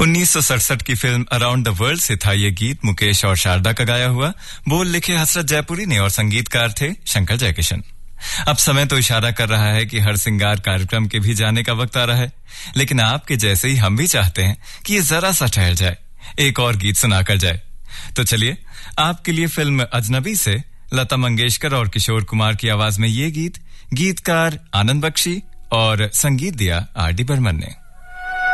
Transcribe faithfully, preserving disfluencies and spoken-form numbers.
उन्नीस सौ सड़सठ की फिल्म अराउंड द वर्ल्ड से था ये गीत मुकेश और शारदा का गाया हुआ। बोल लिखे हसरत जयपुरी ने और संगीतकार थे शंकर जयकिशन। अब समय तो इशारा कर रहा है कि हर सिंगार कार्यक्रम के भी जाने का वक्त आ रहा है, लेकिन आपके जैसे ही हम भी चाहते हैं कि ये जरा सा ठहर जाए, एक और गीत सुनाकर जाए। तो चलिए आपके लिए फिल्म अजनबी से लता मंगेशकर और किशोर कुमार की आवाज में ये गीत, गीतकार आनंद बख्शी और संगीत दिया आर डी बर्मन ने।